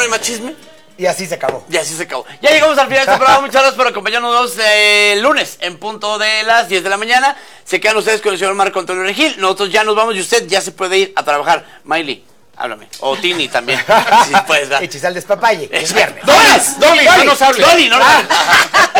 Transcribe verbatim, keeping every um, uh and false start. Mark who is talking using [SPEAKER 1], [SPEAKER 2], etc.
[SPEAKER 1] no hay más chisme.
[SPEAKER 2] Y así se acabó.
[SPEAKER 1] Y así se acabó. Ya llegamos al final de este programa. Muchas gracias por acompañarnos eh, el lunes en punto de las diez de la mañana. Se quedan ustedes con el señor Marco Antonio Regil. Nosotros ya nos vamos y usted ya se puede ir a trabajar. Miley, háblame. O Tini también. Sí, puedes,
[SPEAKER 2] Hechizal despapalle. Es viernes.
[SPEAKER 1] Dolly, Dolly, no nos hables. Dolly, no nos hables.